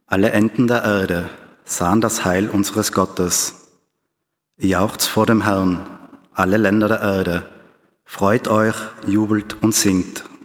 Alle Enden der Erde sahen das Heil unseres Gottes. Jauchzt vor dem Herrn, alle Länder der Erde, freut euch, jubelt und singt.